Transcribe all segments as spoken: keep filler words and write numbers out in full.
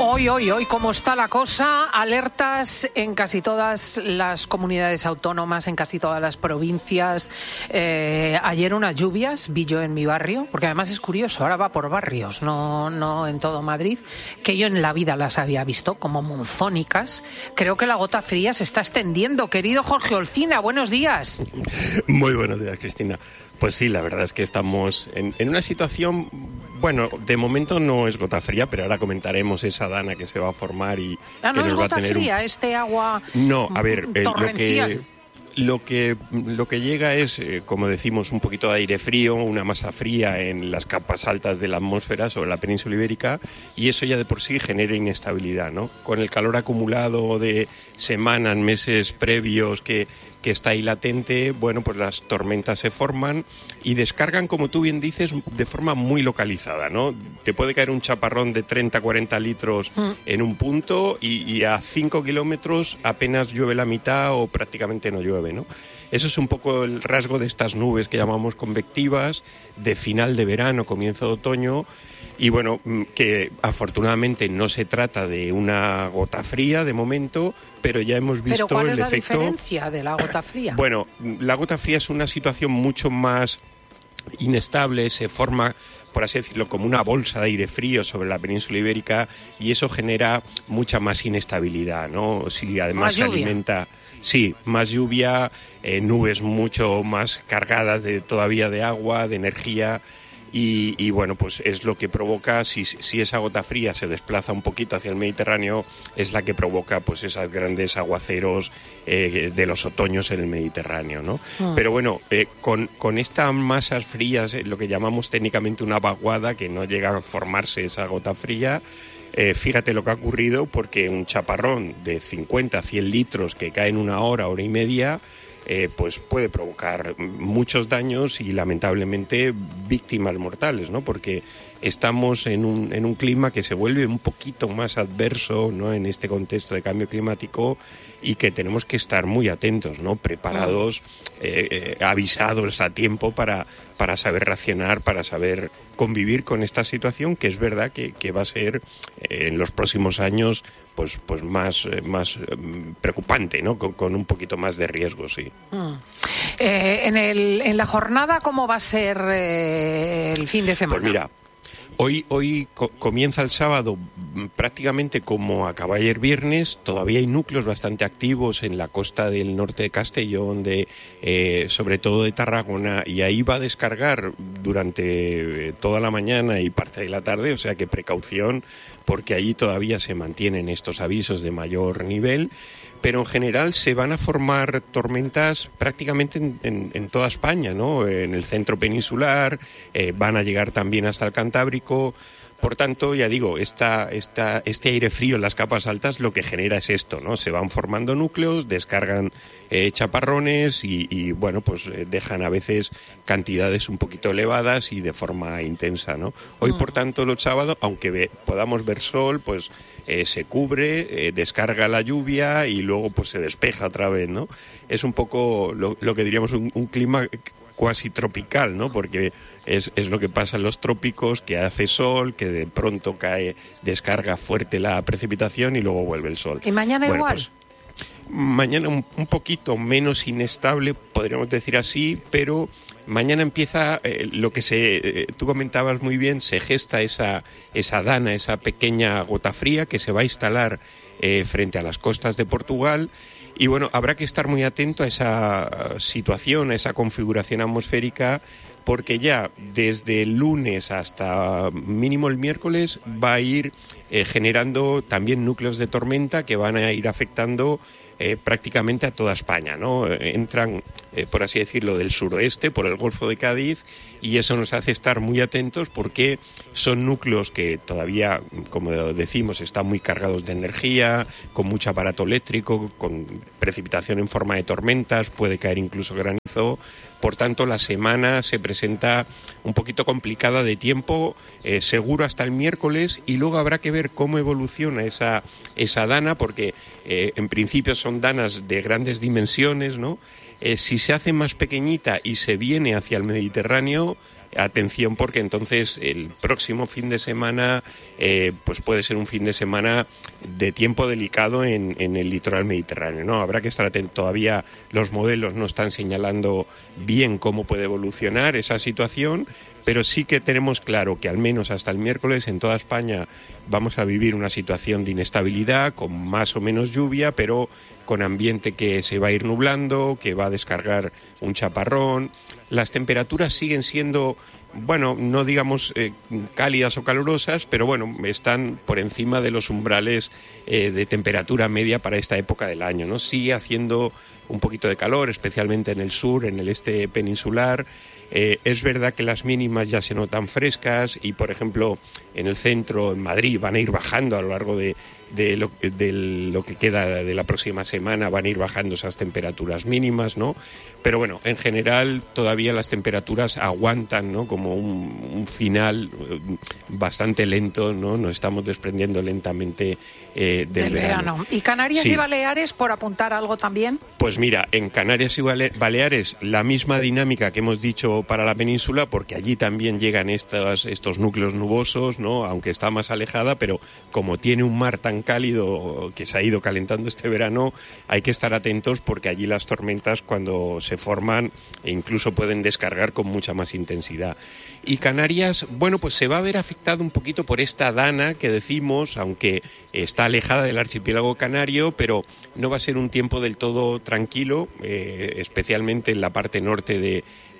Hoy, hoy, hoy, ¿cómo está la cosa? Alertas en casi todas las comunidades autónomas, en casi todas las provincias. Eh, ayer unas lluvias vi yo en mi barrio, porque además es curioso, ahora va por barrios, no, no en todo Madrid, que yo en la vida las había visto como monzónicas. Creo que la gota fría se está extendiendo. Querido Jorge Olcina, buenos días. Muy buenos días, Cristina. Pues sí, la verdad es que estamos en, en una situación, bueno, de momento no es gota fría, pero ahora comentaremos esa dana que se va a formar y ah, que no nos es va gota a tener fría, un... este agua No, a ver, eh, lo que... Lo que, lo que llega es, eh, como decimos, un poquito de aire frío, una masa fría en las capas altas de la atmósfera sobre la península ibérica, y eso ya de por sí genera inestabilidad, ¿no? Con el calor acumulado de semanas, meses previos que, que está ahí latente, bueno, pues las tormentas se forman y descargan, como tú bien dices, de forma muy localizada, ¿no? Te puede caer un chaparrón de treinta a cuarenta litros mm. en un punto y, y a cinco kilómetros apenas llueve la mitad o prácticamente no llueve, ¿no? Eso es un poco el rasgo de estas nubes que llamamos convectivas, de final de verano, comienzo de otoño, y bueno, que afortunadamente no se trata de una gota fría de momento, pero ya hemos visto el efecto... ¿Pero cuál es la diferencia de la gota fría? Bueno, la gota fría es una situación mucho más inestable, se forma, por así decirlo, como una bolsa de aire frío sobre la península ibérica y eso genera mucha más inestabilidad, ¿no? Si además se alimenta... Sí, más lluvia, eh, nubes mucho más cargadas de todavía de agua, de energía y, y bueno, pues es lo que provoca, si, si esa gota fría se desplaza un poquito hacia el Mediterráneo, es la que provoca pues esos grandes aguaceros eh, de los otoños en el Mediterráneo, ¿no? Mm. Pero bueno, eh, con, con estas masas frías, eh, lo que llamamos técnicamente una vaguada, que no llega a formarse esa gota fría, Eh, fíjate lo que ha ocurrido, porque un chaparrón de cincuenta a cien litros que cae en una hora, hora y media, eh, pues puede provocar muchos daños y lamentablemente víctimas mortales, ¿no? Porque estamos en un, en un clima que se vuelve un poquito más adverso, ¿no? En este contexto de cambio climático y que tenemos que estar muy atentos, ¿no? Preparados, eh, eh, avisados a tiempo para, para saber reaccionar, para saber convivir con esta situación que es verdad que, que va a ser eh, en los próximos años pues pues más eh, más eh, preocupante, ¿no? Con, con un poquito más de riesgo, sí. Mm. Eh, en el en la jornada, ¿cómo va a ser eh, el fin de semana? Pues mira, Hoy, hoy co- comienza el sábado prácticamente como acaba ayer viernes. Todavía hay núcleos bastante activos en la costa del norte de Castellón, de, eh, sobre todo de Tarragona, y ahí va a descargar durante toda la mañana y parte de la tarde, o sea que precaución, porque allí todavía se mantienen estos avisos de mayor nivel. Pero en general se van a formar tormentas prácticamente en, en, en toda España, ¿no? En el centro peninsular, eh, van a llegar también hasta el Cantábrico. Por tanto, ya digo, esta, esta, este aire frío en las capas altas lo que genera es esto, ¿no? Se van formando núcleos, descargan eh, chaparrones y, y, bueno, pues eh, dejan a veces cantidades un poquito elevadas y de forma intensa, ¿no? Hoy, por tanto, los sábados, aunque ve, podamos ver sol, pues eh, se cubre, eh, descarga la lluvia y luego pues se despeja otra vez, ¿no? Es un poco lo, lo que diríamos un, un clima cuasi tropical, ¿no? Porque es, es lo que pasa en los trópicos, que hace sol, que de pronto cae, descarga fuerte la precipitación y luego vuelve el sol. ¿Y mañana bueno, igual? Pues, mañana un, un poquito menos inestable, podríamos decir así, pero mañana empieza eh, lo que se, eh, tú comentabas muy bien, se gesta esa, esa dana, esa pequeña gota fría que se va a instalar eh, frente a las costas de Portugal. Y bueno, habrá que estar muy atento a esa situación, a esa configuración atmosférica, porque ya desde el lunes hasta mínimo el miércoles va a ir eh, generando también núcleos de tormenta que van a ir afectando eh, prácticamente a toda España, ¿no? Entran, eh, por así decirlo, del suroeste, por el Golfo de Cádiz, y eso nos hace estar muy atentos porque son núcleos que todavía, como decimos, están muy cargados de energía, con mucho aparato eléctrico, con precipitación en forma de tormentas, puede caer incluso granizo. Por tanto, la semana se presenta un poquito complicada de tiempo, eh, seguro hasta el miércoles, y luego habrá que ver cómo evoluciona esa, esa dana, porque eh, en principio son danas de grandes dimensiones, ¿no? Eh, si se hace más pequeñita y se viene hacia el Mediterráneo, atención porque entonces el próximo fin de semana eh, pues puede ser un fin de semana de tiempo delicado en, en el litoral mediterráneo, ¿no? Habrá que estar atento. Todavía los modelos no están señalando bien cómo puede evolucionar esa situación, pero sí que tenemos claro que al menos hasta el miércoles en toda España vamos a vivir una situación de inestabilidad con más o menos lluvia, pero con ambiente que se va a ir nublando, que va a descargar un chaparrón. Las temperaturas siguen siendo, bueno, no digamos eh, cálidas o calurosas, pero bueno, están por encima de los umbrales eh, de temperatura media para esta época del año, ¿no? Sigue haciendo un poquito de calor, especialmente en el sur, en el este peninsular. Eh, es verdad que las mínimas ya se notan frescas y, por ejemplo, en el centro, en Madrid, van a ir bajando a lo largo de, de, lo, de lo que queda de la próxima semana, van a ir bajando esas temperaturas mínimas, ¿no? Pero bueno, en general todavía las temperaturas aguantan, ¿no? Como un, un final bastante lento, ¿no? Nos estamos desprendiendo lentamente eh, del, del verano. verano. ¿Y Canarias sí. y Baleares, por apuntar algo también? Pues mira, en Canarias y Baleares la misma dinámica que hemos dicho para la península, porque allí también llegan estos, estos núcleos nubosos, ¿no? Aunque está más alejada, pero como tiene un mar tan cálido que se ha ido calentando este verano, hay que estar atentos porque allí las tormentas cuando se forman e incluso pueden descargar con mucha más intensidad. Y Canarias, bueno, pues se va a ver afectado un poquito por esta dana que decimos, aunque está alejada del archipiélago canario, pero no va a ser un tiempo del todo tranquilo, eh, especialmente en la parte norte de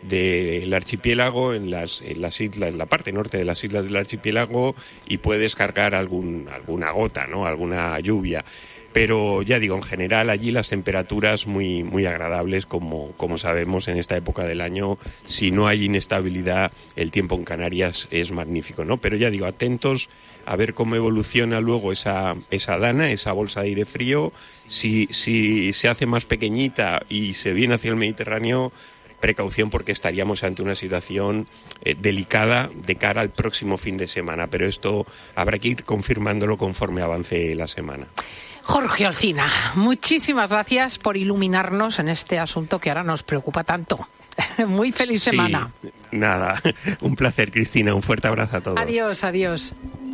del archipiélago, en las, en las islas, en la parte norte de las islas del archipiélago, y puede descargar algún, alguna gota, ¿no? Alguna lluvia. Pero ya digo, en general allí las temperaturas muy, muy agradables, como, como sabemos en esta época del año. Si no hay inestabilidad, el tiempo en Canarias es magnífico, ¿no? Pero ya digo, atentos a ver cómo evoluciona luego esa, esa dana, esa bolsa de aire frío. Si, si se hace más pequeñita y se viene hacia el Mediterráneo, precaución porque estaríamos ante una situación eh, delicada de cara al próximo fin de semana, pero esto habrá que ir confirmándolo conforme avance la semana. Jorge Olcina, muchísimas gracias por iluminarnos en este asunto que ahora nos preocupa tanto. Muy feliz sí, semana. Nada, un placer, Cristina, un fuerte abrazo a todos. Adiós, adiós.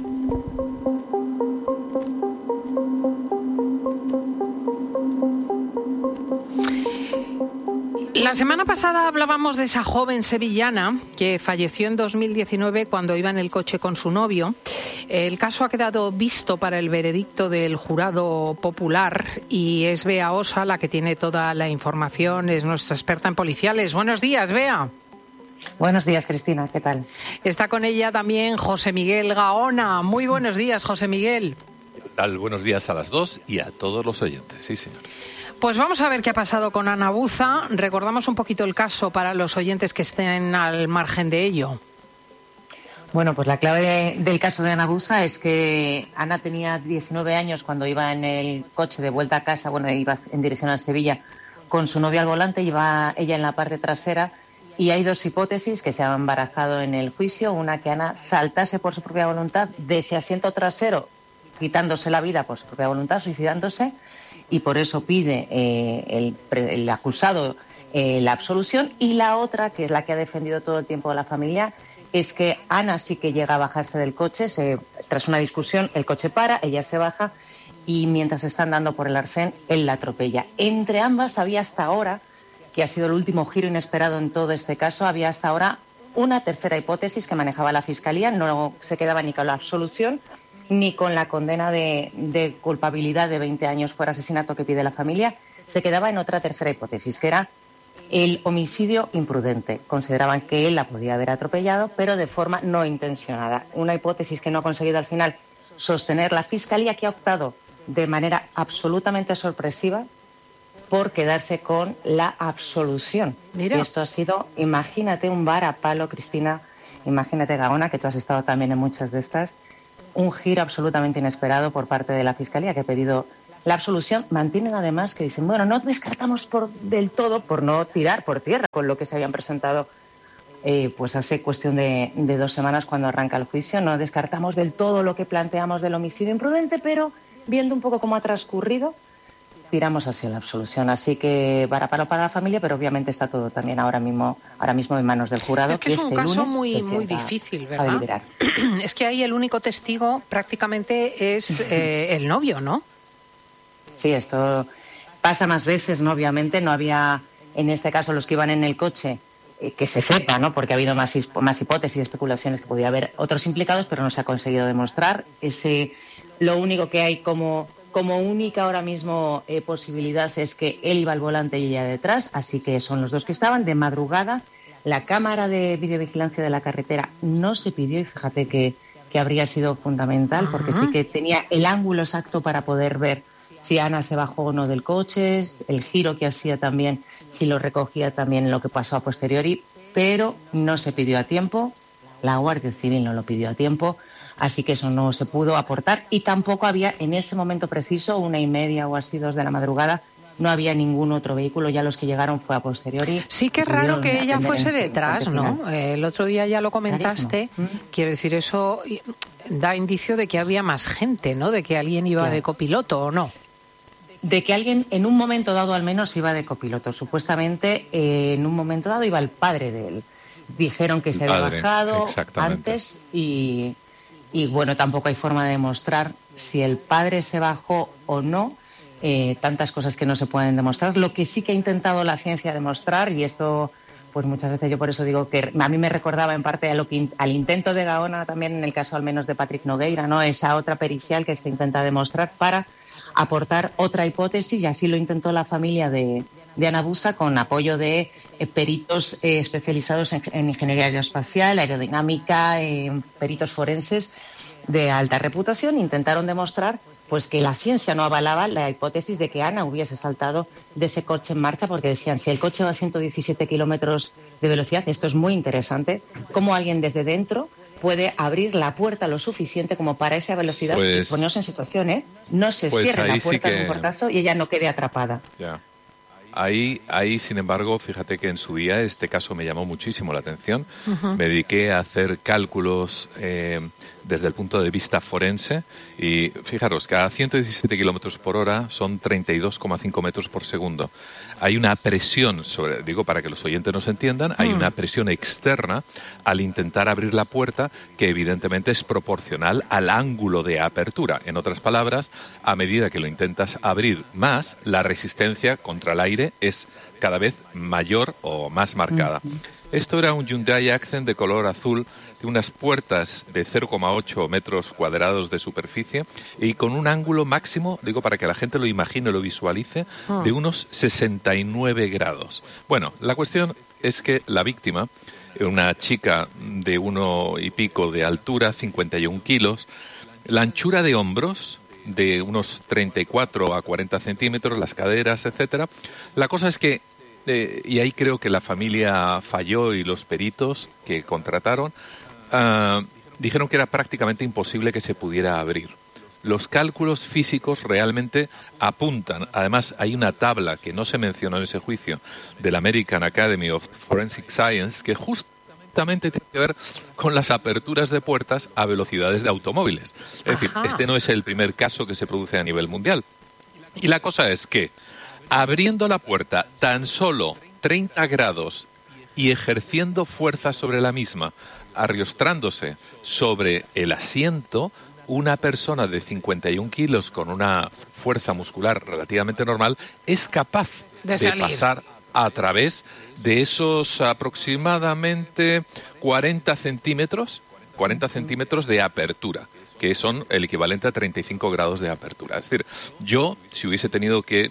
La semana pasada hablábamos de esa joven sevillana que falleció en dos mil diecinueve cuando iba en el coche con su novio. El caso ha quedado visto para el veredicto del jurado popular y es Bea Osa la que tiene toda la información, es nuestra experta en policiales. Buenos días, Bea. Buenos días, Cristina, ¿qué tal? Está con ella también José Miguel Gaona. Muy buenos días, José Miguel. ¿Qué tal? Buenos días a las dos y a todos los oyentes. Sí, señor. Pues vamos a ver qué ha pasado con Ana Buza. Recordamos un poquito el caso para los oyentes que estén al margen de ello. Bueno, pues la clave de, del caso de Ana Buza es que Ana tenía diecinueve años cuando iba en el coche de vuelta a casa, bueno, iba en dirección a Sevilla con su novio al volante, iba ella en la parte trasera y hay dos hipótesis que se han barajado en el juicio. Una, que Ana saltase por su propia voluntad de ese asiento trasero, quitándose la vida por su propia voluntad, suicidándose, y por eso pide eh, el, el acusado eh, la absolución. Y la otra, que es la que ha defendido todo el tiempo la familia, es que Ana sí que llega a bajarse del coche, se, tras una discusión el coche para, ella se baja y mientras están dando por el arcén, él la atropella. Entre ambas había hasta ahora, que ha sido el último giro inesperado en todo este caso, había hasta ahora una tercera hipótesis que manejaba la Fiscalía, no se quedaba ni con la absolución ni con la condena de, de culpabilidad de veinte años por asesinato que pide la familia, se quedaba en otra tercera hipótesis, que era el homicidio imprudente. Consideraban que él la podía haber atropellado, pero de forma no intencionada. Una hipótesis que no ha conseguido al final sostener la Fiscalía, que ha optado de manera absolutamente sorpresiva por quedarse con la absolución. Mira. Y esto ha sido, imagínate, un varapalo, Cristina, imagínate, Gaona, que tú has estado también en muchas de estas, un giro absolutamente inesperado por parte de la Fiscalía, que ha pedido la absolución. Mantienen además que dicen, bueno, no descartamos por del todo, por no tirar por tierra con lo que se habían presentado eh, pues hace cuestión de, de dos semanas cuando arranca el juicio, no descartamos del todo lo que planteamos del homicidio imprudente, pero viendo un poco cómo ha transcurrido, tiramos hacia la absolución. Así que para, para, para la familia, pero obviamente está todo también ahora mismo ahora mismo en manos del jurado. Es que, que es un este caso muy, muy difícil, ¿verdad? Es que ahí el único testigo prácticamente es eh, el novio, ¿no? Sí, esto pasa más veces, ¿no? Obviamente no había, en este caso, los que iban en el coche, eh, que se sepa, ¿no? Porque ha habido más, más hipótesis y especulaciones que podía haber otros implicados, pero no se ha conseguido demostrar. Ese, lo único que hay como... Como única ahora mismo eh, posibilidad es que él iba al volante y ella detrás, así que son los dos que estaban. De madrugada, la cámara de videovigilancia de la carretera no se pidió y fíjate que, que habría sido fundamental, porque uh-huh. sí que tenía el ángulo exacto para poder ver si Ana se bajó o no del coche, el giro que hacía también, si lo recogía también lo que pasó a posteriori, pero no se pidió a tiempo, la Guardia Civil no lo pidió a tiempo. Así que eso no se pudo aportar y tampoco había en ese momento preciso, una y media o así, dos de la madrugada, no había ningún otro vehículo, ya los que llegaron fue a posteriori. Sí que es raro que ella fuese detrás, ¿no? El otro día ya lo comentaste, clarísimo. Quiero decir, eso da indicio de que había más gente, ¿no? De que alguien iba claro. de copiloto o no. De que alguien en un momento dado al menos iba de copiloto. Supuestamente eh, en un momento dado iba el padre de él. Dijeron que se había padre, bajado antes y... Y bueno, tampoco hay forma de demostrar si el padre se bajó o no, eh, tantas cosas que no se pueden demostrar. Lo que sí que ha intentado la ciencia demostrar, y esto pues muchas veces yo por eso digo que a mí me recordaba en parte a lo que, al intento de Gaona también en el caso al menos de Patrick Nogueira, ¿no? Esa otra pericial que se intenta demostrar para aportar otra hipótesis, y así lo intentó la familia de, de Ana Busa con apoyo de eh, peritos eh, especializados en, en ingeniería aeroespacial, aerodinámica, eh, peritos forenses de alta reputación. Intentaron demostrar pues que la ciencia no avalaba la hipótesis de que Ana hubiese saltado de ese coche en marcha, porque decían, si el coche va a ciento diecisiete kilómetros de velocidad, esto es muy interesante, cómo alguien desde dentro puede abrir la puerta lo suficiente como para esa velocidad, pues, y ponernos en situación, ¿eh? No se pues cierre la puerta sí que... de un portazo y ella no quede atrapada. Ya. Ahí, ahí, sin embargo, fíjate que en su día este caso me llamó muchísimo la atención. Uh-huh. Me dediqué a hacer cálculos eh, desde el punto de vista forense y fijaros que a ciento diecisiete kilómetros por hora son treinta y dos coma cinco metros por segundo. Hay una presión, sobre, digo para que los oyentes nos entiendan, hay una presión externa al intentar abrir la puerta que evidentemente es proporcional al ángulo de apertura. En otras palabras, a medida que lo intentas abrir más, la resistencia contra el aire es cada vez mayor o más marcada. Esto era un Hyundai Accent de color azul, de unas puertas de cero coma ocho metros cuadrados de superficie y con un ángulo máximo, digo para que la gente lo imagine, lo visualice, de unos sesenta y nueve grados. Bueno, la cuestión es que la víctima, una chica de uno y pico de altura, cincuenta y un kilos, la anchura de hombros de unos treinta y cuatro a cuarenta centímetros, las caderas, etcétera. La cosa es que, eh, y ahí creo que la familia falló y los peritos que contrataron uh, dijeron que era prácticamente imposible que se pudiera abrir. Los cálculos físicos realmente apuntan, además hay una tabla que no se mencionó en ese juicio de la American Academy of Forensic Science que justo Justamente tiene que ver con las aperturas de puertas a velocidades de automóviles. Es decir, Ajá. este no es el primer caso que se produce a nivel mundial. Y la cosa es que, abriendo la puerta tan solo treinta grados y ejerciendo fuerza sobre la misma, arriostrándose sobre el asiento, una persona de cincuenta y un kilos con una fuerza muscular relativamente normal es capaz de, de pasar a través de esos aproximadamente cuarenta centímetros, cuarenta centímetros de apertura, que son el equivalente a treinta y cinco grados de apertura. Es decir, yo, si hubiese tenido que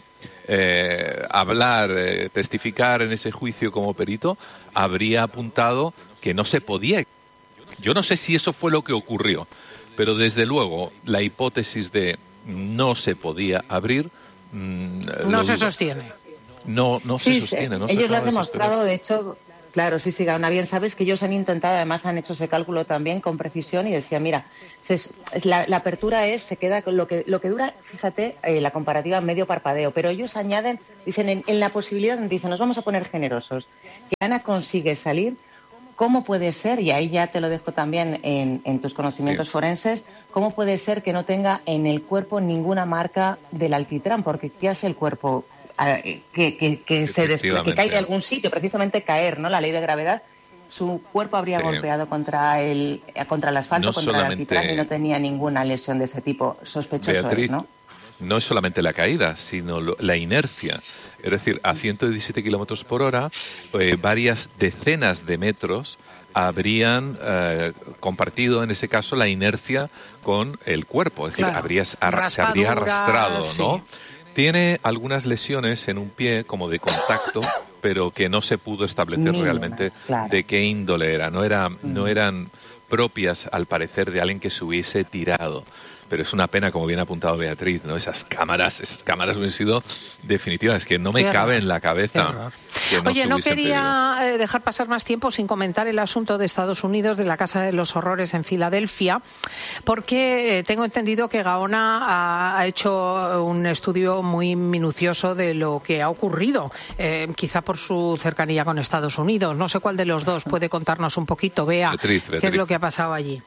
eh, hablar, eh, testificar en ese juicio como perito, habría apuntado que no se podía. Yo no sé si eso fue lo que ocurrió, pero desde luego la hipótesis de no se podía abrir mmm, no se sostiene. No, no sí, se sostiene. No ellos se lo han demostrado, de hecho, claro, sí, sí, Gaona, bien sabes que ellos han intentado, además han hecho ese cálculo también con precisión y decía, mira, se, la, la apertura es, se queda con lo que, lo que dura, fíjate, eh, la comparativa medio parpadeo, pero ellos añaden, dicen, en, en la posibilidad, dicen, nos vamos a poner generosos, que Ana consigue salir ¿cómo puede ser, y ahí ya te lo dejo también en, en tus conocimientos sí. forenses, cómo puede ser que no tenga en el cuerpo ninguna marca del alquitrán? Porque ¿qué hace el cuerpo? Eh, que, que, que, se desple- que cae de algún sitio, precisamente caer, ¿no? La ley de gravedad. Su cuerpo habría sí. golpeado contra el, contra el asfalto, no contra solamente... el alquitrán, y no tenía ninguna lesión de ese tipo. Sospechoso Beatriz, es, ¿no? No es solamente la caída, sino lo, la inercia. Es decir, a ciento diecisiete kilómetros por hora, eh, varias decenas de metros habrían eh, compartido, en ese caso, la inercia con el cuerpo. Es decir, claro. habrías arra- se habría arrastrado, sí. ¿no? Tiene algunas lesiones en un pie como de contacto, pero que no se pudo establecer Mínimas, realmente claro. de qué índole era. No, era, mm. no eran propias, al parecer, de alguien que se hubiese tirado. Pero es una pena, como bien ha apuntado Beatriz, ¿no? Esas cámaras, esas cámaras hubiesen sido definitivas, es que no me Qué cabe en la cabeza. Que no Oye, no quería pedido. dejar pasar más tiempo sin comentar el asunto de Estados Unidos, de la Casa de los Horrores en Filadelfia, porque tengo entendido que Gaona ha, ha hecho un estudio muy minucioso de lo que ha ocurrido, eh, quizá por su cercanía con Estados Unidos. No sé cuál de los dos puede contarnos un poquito, Bea, Beatriz, Beatriz. qué es lo que ha pasado allí.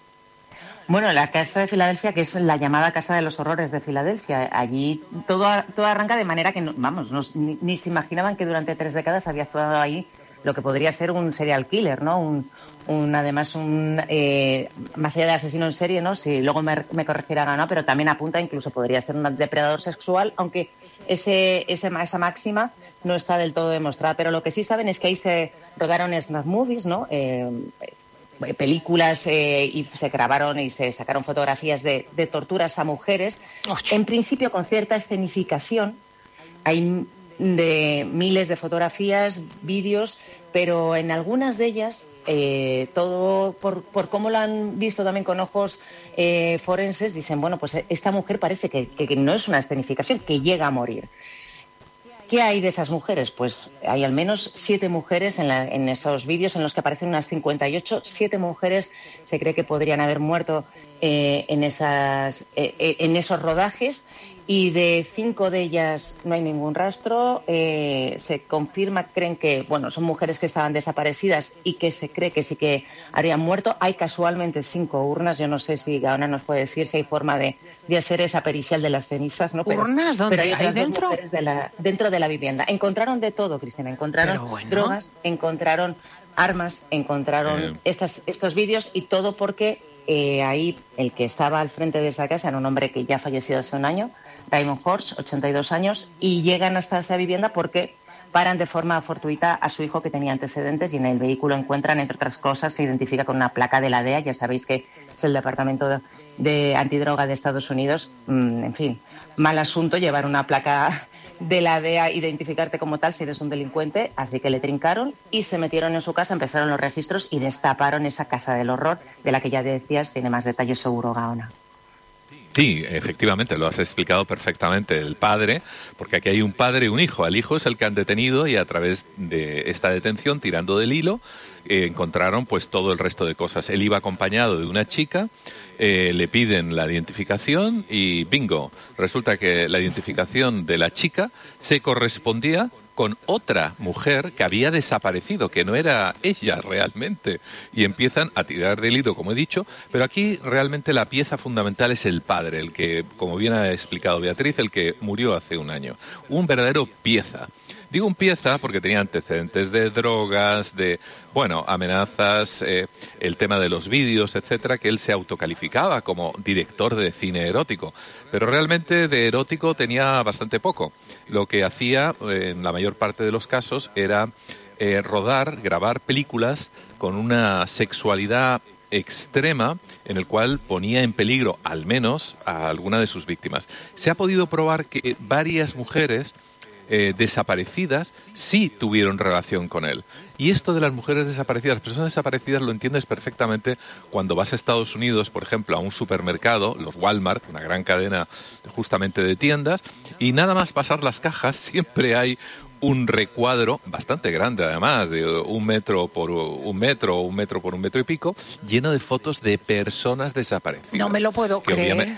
Bueno, la Casa de Filadelfia, que es la llamada Casa de los Horrores de Filadelfia, allí todo, todo arranca de manera que, no, vamos, no, ni, ni se imaginaban que durante tres décadas había actuado ahí lo que podría ser un serial killer, ¿no? Un, un además, un eh, más allá de asesino en serie, ¿no? Si luego me, me corrigiera Gana, pero también apunta incluso podría ser un depredador sexual, aunque ese, ese esa máxima no está del todo demostrada. Pero lo que sí saben es que ahí se rodaron snuff movies, ¿no? Eh, películas eh, y se grabaron y se sacaron fotografías de, de torturas a mujeres, en principio con cierta escenificación. Hay de miles de fotografías, vídeos, pero en algunas de ellas, eh, todo por, por cómo lo han visto también con ojos eh, forenses, dicen, bueno, pues esta mujer parece que, que, que no es una escenificación, que llega a morir. ¿Qué hay de esas mujeres? Pues hay al menos siete mujeres en, la, en esos vídeos en los que aparecen unas cincuenta y ocho. Siete mujeres se cree que podrían haber muerto eh, en, esas, eh, en esos rodajes, y de cinco de ellas no hay ningún rastro. Eh, se confirma, creen que, bueno, son mujeres que estaban desaparecidas y que se cree que sí que habrían muerto. Hay casualmente cinco urnas. Yo no sé si Gaona nos puede decir si hay forma de, de hacer esa pericial de las cenizas, ¿no? Pero, ¿Urnas? ¿Dónde? Pero hay, ¿Hay dentro? De la, dentro de la vivienda. Encontraron de todo, Cristina. Encontraron bueno. drogas, encontraron armas, encontraron eh. estas, estos vídeos, y todo porque eh, ahí el que estaba al frente de esa casa era un hombre que ya ha fallecido hace un año, Raymond Horst, ochenta y dos años, y llegan hasta esa vivienda porque paran de forma fortuita a su hijo que tenía antecedentes, y en el vehículo encuentran, entre otras cosas, se identifica con una placa de la D E A, ya sabéis que es el Departamento de, de Antidroga de Estados Unidos. Mm, en fin, mal asunto llevar una placa de la D E A, identificarte como tal si eres un delincuente, así que le trincaron y se metieron en su casa, empezaron los registros y destaparon esa casa del horror de la que ya decías, tiene más detalles seguro Gaona. Sí, efectivamente, lo has explicado perfectamente. El padre, porque aquí hay un padre y un hijo. El hijo es el que han detenido, y a través de esta detención, tirando del hilo, eh, encontraron pues todo el resto de cosas. Él iba acompañado de una chica, eh, le piden la identificación y bingo, resulta que la identificación de la chica se correspondía con otra mujer que había desaparecido, que no era ella realmente, y empiezan a tirar del hilo, como he dicho, pero aquí realmente la pieza fundamental es el padre, el que, como bien ha explicado Beatriz, el que murió hace un año, un verdadero pieza. Digo un pieza porque tenía antecedentes de drogas, de, bueno, amenazas, eh, el tema de los vídeos, etcétera, que él se autocalificaba como director de cine erótico. Pero realmente de erótico tenía bastante poco. Lo que hacía, eh, en la mayor parte de los casos, era eh, rodar, grabar películas con una sexualidad extrema, en el cual ponía en peligro, al menos, a alguna de sus víctimas. Se ha podido probar que varias mujeres Eh, desaparecidas sí tuvieron relación con él. Y esto de las mujeres desaparecidas, personas desaparecidas, lo entiendes perfectamente cuando vas a Estados Unidos, por ejemplo, a un supermercado, los Walmart, una gran cadena justamente de tiendas, y nada más pasar las cajas siempre hay un recuadro bastante grande, además, de un metro por un metro o un metro por un metro y pico, lleno de fotos de personas desaparecidas. No me lo puedo creer.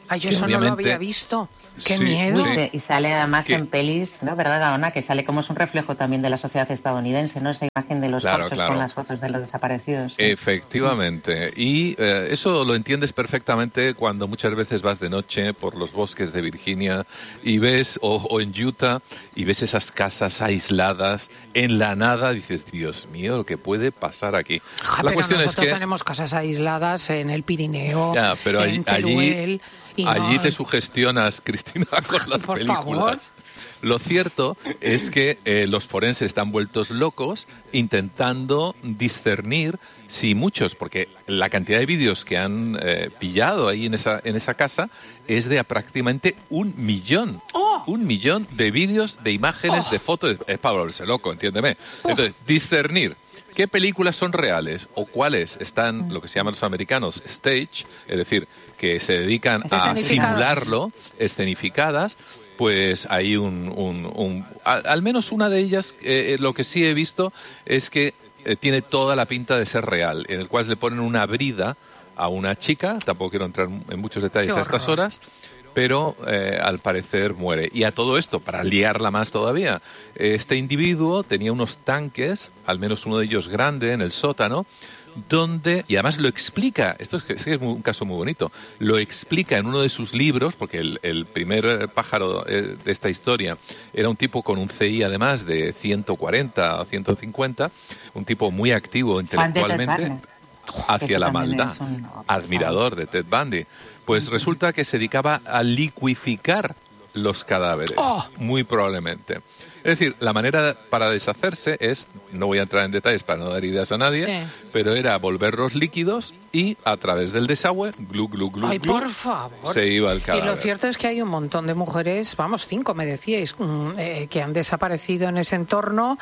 Ay, yo eso no lo había visto. ¡Qué sí, miedo! Sí. Y sale además ¿Qué? en pelis, ¿no? ¿Verdad, Gaona? Que sale como es un reflejo también de la sociedad estadounidense, ¿no? Esa imagen de los Claro, corchos claro. con las fotos de los desaparecidos. Efectivamente. Y eh, eso lo entiendes perfectamente cuando muchas veces vas de noche por los bosques de Virginia y ves, o, o en Utah, y ves esas casas aisladas en la nada. Dices, Dios mío, lo que puede pasar aquí. Ja, la pero cuestión es nosotros que... tenemos casas aisladas en el Pirineo, Ya, pero allí, en Teruel... allí, allí no... te sugestionas, Cristina, con las Por películas. favor. Lo cierto es que eh, los forenses están vueltos locos intentando discernir si muchos, porque la cantidad de vídeos que han eh, pillado ahí en esa, en esa casa es de prácticamente un millón. ¡Oh! Un millón de vídeos, de imágenes, ¡Oh! de fotos. Es para volverse loco, entiéndeme. ¡Oh! Entonces, discernir qué películas son reales o cuáles están, lo que se llaman los americanos, stage, es decir, que se dedican a Escenificadas. simularlo, escenificadas, pues hay un... un, un a- al menos una de ellas, eh, lo que sí he visto es que eh, tiene toda la pinta de ser real, en el cual le ponen una brida a una chica, tampoco quiero entrar en muchos detalles Qué a estas horror. horas, pero eh, al parecer muere. Y a todo esto, para liarla más todavía, este individuo tenía unos tanques, al menos uno de ellos grande, en el sótano, donde, y además lo explica, esto es, es un caso muy bonito, lo explica en uno de sus libros, porque el, el primer pájaro eh, de esta historia era un tipo con un C I además de ciento cuarenta o ciento cincuenta, un tipo muy activo intelectualmente hacia Eso la también maldad, es un- admirador de Ted Bundy. Pues resulta que se dedicaba a liquificar los cadáveres, ¡Oh! muy probablemente. Es decir, la manera para deshacerse es, no voy a entrar en detalles para no dar ideas a nadie, Sí. pero era volverlos líquidos y a través del desagüe, glu, glu, glu, Ay, glu, por favor. se iba el Y cadáver. lo cierto es que hay un montón de mujeres, vamos, cinco me decíais, mm, eh, que han desaparecido en ese entorno.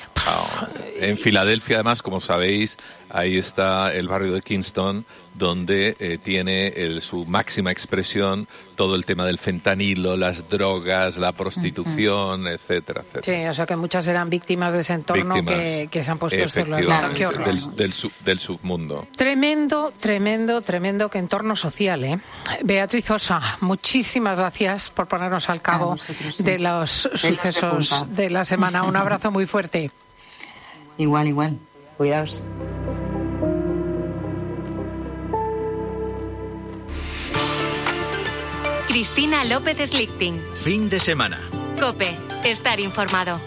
Ah, en Filadelfia, además, como sabéis, ahí está el barrio de Kingston, donde eh, tiene el- su máxima expresión todo el tema del fentanilo, las drogas, la prostitución, etcétera, etcétera. Sí, o sea que muchas eran víctimas de ese entorno Víctimas, que, que se han puesto estos los efectivamente, Qué horror. del, del, sub- del submundo. Tremendo, tremendo, tremendo que entorno social, ¿eh? Beatriz Osa, muchísimas gracias por ponernos al cabo vosotros, sí. de los Pelos de sucesos punta. de la semana. Un abrazo muy fuerte. Igual, igual. Cuidaos. Cristina López Slichting. Fin de semana. COPE. Estar informado.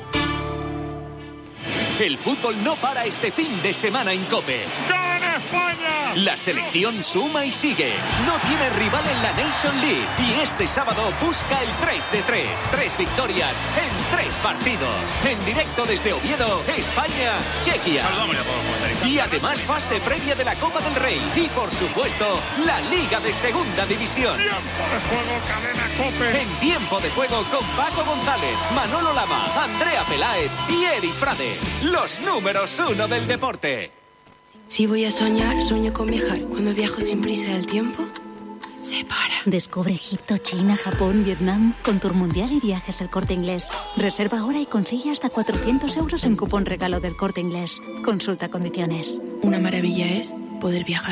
El fútbol no para este fin de semana en COPE. ¡Gana España! La selección suma y sigue. No tiene rival en la Nation League. Y este sábado busca el tres de tres. Tres victorias en tres partidos. En directo desde Oviedo, España, Chequia. Saludamos ya a todos los comentaristas. Y además fase previa de la Copa del Rey. Y por supuesto, la Liga de Segunda División. Tiempo de juego, cadena COPE. En tiempo de juego con Paco González, Manolo Lama, Andrea Peláez y Eri Frade. Los números uno del deporte. Si voy a soñar, sueño con viajar. Cuando viajo sin prisa del tiempo, se para. Descubre Egipto, China, Japón, Vietnam con Tour Mundial y Viajes El Corte Inglés. Reserva ahora y consigue hasta cuatrocientos euros en cupón regalo del Corte Inglés. Consulta condiciones. Una maravilla es poder viajar.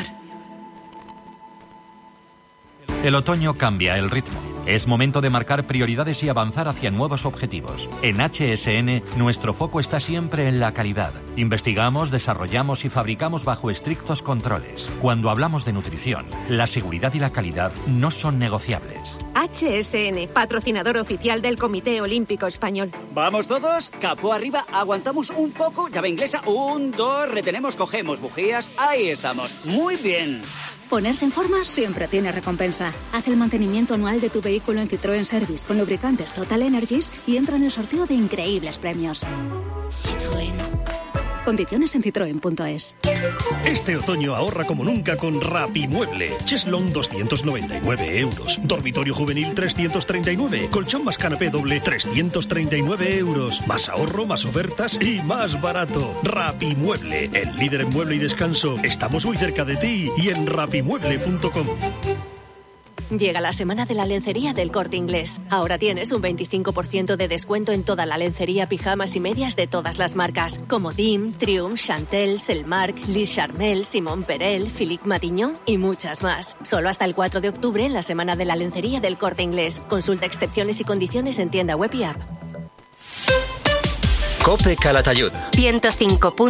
El otoño cambia el ritmo. Es momento de marcar prioridades y avanzar hacia nuevos objetivos. En H S N, nuestro foco está siempre en la calidad. Investigamos, desarrollamos y fabricamos bajo estrictos controles. Cuando hablamos de nutrición, la seguridad y la calidad no son negociables. H S N, patrocinador oficial del Comité Olímpico Español. ¿Vamos todos? Capó arriba, aguantamos un poco, llave inglesa, un, dos, retenemos, cogemos bujías, ahí estamos. Muy bien. Ponerse en forma siempre tiene recompensa. Haz el mantenimiento anual de tu vehículo en Citroën Service con lubricantes Total Energies y entra en el sorteo de increíbles premios. Citroën. Condiciones en citroen punto es. Este otoño ahorra como nunca con Rapimueble. Cheslong doscientos noventa y nueve euros. Dormitorio juvenil trescientos treinta y nueve. Colchón más canapé doble trescientos treinta y nueve euros. Más ahorro, más ofertas y más barato. Rapimueble, el líder en mueble y descanso. Estamos muy cerca de ti y en rapimueble punto com. Llega la semana de la lencería del Corte Inglés. Ahora tienes un veinticinco por ciento de descuento en toda la lencería, pijamas y medias de todas las marcas, como Dim, Triumph, Chantel, Selmark, Lis Charmel, Simon Perel, Philippe Matignon y muchas más. Solo hasta el cuatro de octubre en la semana de la lencería del Corte Inglés. Consulta excepciones y condiciones en tienda web y app. COPE Calatayud. ciento cinco